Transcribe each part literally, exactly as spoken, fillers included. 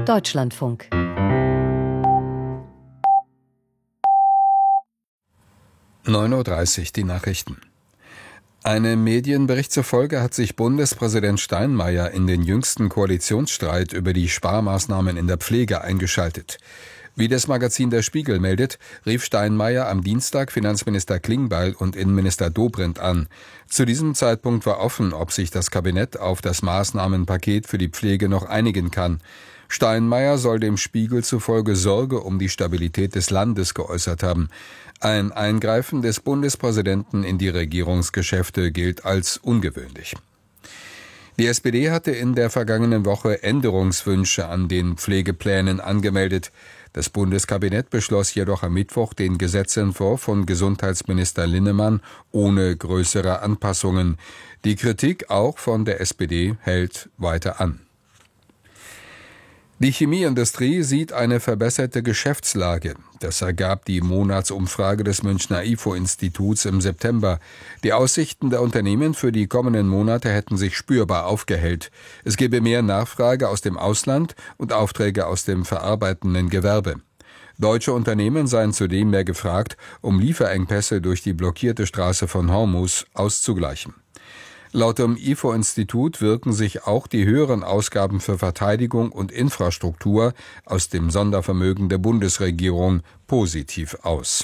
Deutschlandfunk. neun Uhr dreißig, die Nachrichten. Einem Medienbericht zufolge hat sich Bundespräsident Steinmeier in den jüngsten Koalitionsstreit über die Sparmaßnahmen in der Pflege eingeschaltet. Wie das Magazin Der Spiegel meldet, rief Steinmeier am Dienstag Finanzminister Klingbeil und Innenminister Dobrindt an. Zu diesem Zeitpunkt war offen, ob sich das Kabinett auf das Maßnahmenpaket für die Pflege noch einigen kann. Steinmeier soll dem Spiegel zufolge Sorge um die Stabilität des Landes geäußert haben. Ein Eingreifen des Bundespräsidenten in die Regierungsgeschäfte gilt als ungewöhnlich. Die S P D hatte in der vergangenen Woche Änderungswünsche an den Pflegeplänen angemeldet. Das Bundeskabinett beschloss jedoch am Mittwoch den Gesetzentwurf von Gesundheitsminister Linnemann ohne größere Anpassungen. Die Kritik auch von der S P D hält weiter an. Die Chemieindustrie sieht eine verbesserte Geschäftslage. Das ergab die Monatsumfrage des Münchner I F O-Instituts im September. Die Aussichten der Unternehmen für die kommenden Monate hätten sich spürbar aufgehellt. Es gebe mehr Nachfrage aus dem Ausland und Aufträge aus dem verarbeitenden Gewerbe. Deutsche Unternehmen seien zudem mehr gefragt, um Lieferengpässe durch die blockierte Straße von Hormuz auszugleichen. Laut dem I F O-Institut wirken sich auch die höheren Ausgaben für Verteidigung und Infrastruktur aus dem Sondervermögen der Bundesregierung positiv aus.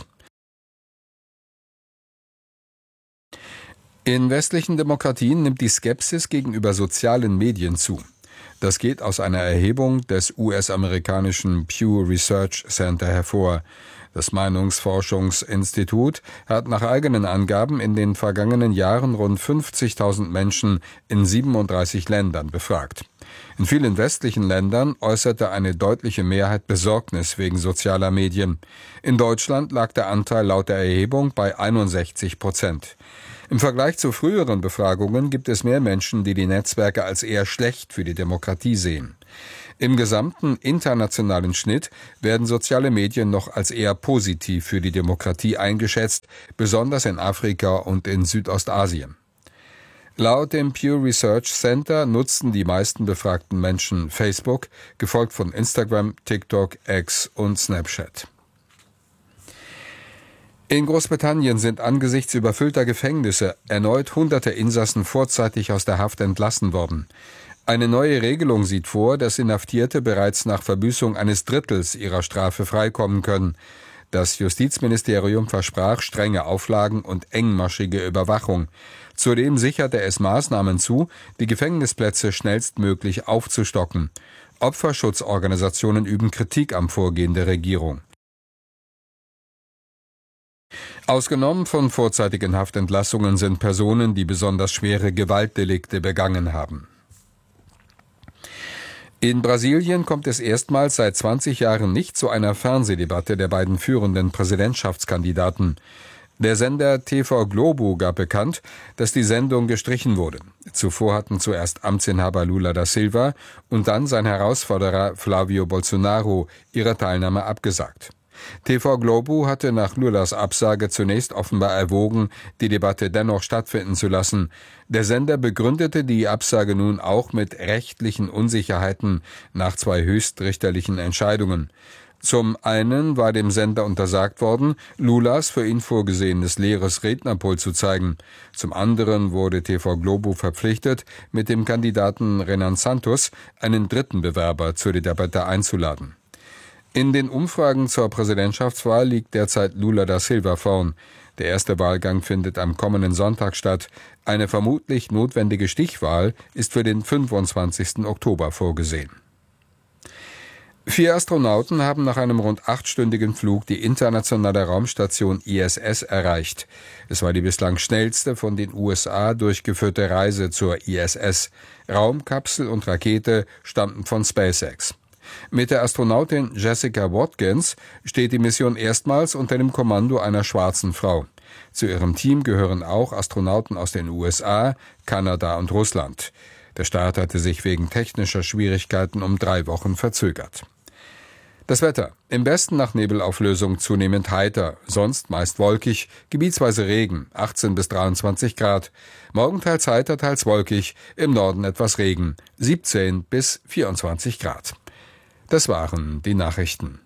In westlichen Demokratien nimmt die Skepsis gegenüber sozialen Medien zu. Das geht aus einer Erhebung des U S-amerikanischen Pew Research Center hervor. Das Meinungsforschungsinstitut hat nach eigenen Angaben in den vergangenen Jahren rund fünfzigtausend Menschen in siebenunddreißig Ländern befragt. In vielen westlichen Ländern äußerte eine deutliche Mehrheit Besorgnis wegen sozialer Medien. In Deutschland lag der Anteil laut der Erhebung bei einundsechzig Prozent. Im Vergleich zu früheren Befragungen gibt es mehr Menschen, die die Netzwerke als eher schlecht für die Demokratie sehen. Im gesamten internationalen Schnitt werden soziale Medien noch als eher positiv für die Demokratie eingeschätzt, besonders in Afrika und in Südostasien. Laut dem Pew Research Center nutzten die meisten befragten Menschen Facebook, gefolgt von Instagram, TikTok, X und Snapchat. In Großbritannien sind angesichts überfüllter Gefängnisse erneut hunderte Insassen vorzeitig aus der Haft entlassen worden. Eine neue Regelung sieht vor, dass Inhaftierte bereits nach Verbüßung eines Drittels ihrer Strafe freikommen können. Das Justizministerium versprach strenge Auflagen und engmaschige Überwachung. Zudem sicherte es Maßnahmen zu, die Gefängnisplätze schnellstmöglich aufzustocken. Opferschutzorganisationen üben Kritik am Vorgehen der Regierung. Ausgenommen von vorzeitigen Haftentlassungen sind Personen, die besonders schwere Gewaltdelikte begangen haben. In Brasilien kommt es erstmals seit zwanzig Jahren nicht zu einer Fernsehdebatte der beiden führenden Präsidentschaftskandidaten. Der Sender T V Globo gab bekannt, dass die Sendung gestrichen wurde. Zuvor hatten zuerst Amtsinhaber Lula da Silva und dann sein Herausforderer Flávio Bolsonaro ihre Teilnahme abgesagt. T V Globo hatte nach Lulas Absage zunächst offenbar erwogen, die Debatte dennoch stattfinden zu lassen. Der Sender begründete die Absage nun auch mit rechtlichen Unsicherheiten nach zwei höchstrichterlichen Entscheidungen. Zum einen war dem Sender untersagt worden, Lulas für ihn vorgesehenes leeres Rednerpult zu zeigen. Zum anderen wurde T V Globo verpflichtet, mit dem Kandidaten Renan Santos einen dritten Bewerber zur Debatte einzuladen. In den Umfragen zur Präsidentschaftswahl liegt derzeit Lula da Silva vorn. Der erste Wahlgang findet am kommenden Sonntag statt. Eine vermutlich notwendige Stichwahl ist für den fünfundzwanzigsten Oktober vorgesehen. Vier Astronauten haben nach einem rund achtstündigen Flug die internationale Raumstation I S S erreicht. Es war die bislang schnellste von den U S A durchgeführte Reise zur I S S. Raumkapsel und Rakete stammten von SpaceX. Mit der Astronautin Jessica Watkins steht die Mission erstmals unter dem Kommando einer schwarzen Frau. Zu ihrem Team gehören auch Astronauten aus den U S A, Kanada und Russland. Der Start hatte sich wegen technischer Schwierigkeiten um drei Wochen verzögert. Das Wetter. Im Westen nach Nebelauflösung zunehmend heiter, sonst meist wolkig, gebietsweise Regen, achtzehn bis dreiundzwanzig Grad. Morgen teils heiter, teils wolkig, im Norden etwas Regen, siebzehn bis vierundzwanzig Grad. Das waren die Nachrichten.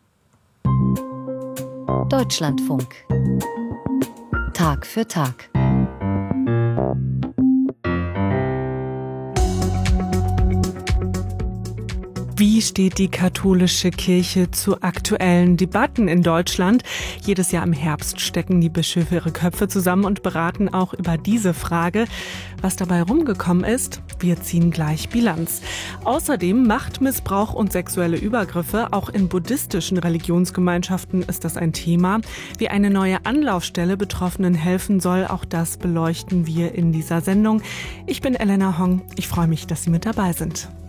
Deutschlandfunk. Tag für Tag. Wie steht die katholische Kirche zu aktuellen Debatten in Deutschland? Jedes Jahr im Herbst stecken die Bischöfe ihre Köpfe zusammen und beraten auch über diese Frage. Was dabei rumgekommen ist, wir ziehen gleich Bilanz. Außerdem Machtmissbrauch und sexuelle Übergriffe. Auch in buddhistischen Religionsgemeinschaften ist das ein Thema. Wie eine neue Anlaufstelle Betroffenen helfen soll, auch das beleuchten wir in dieser Sendung. Ich bin Elena Hong. Ich freue mich, dass Sie mit dabei sind.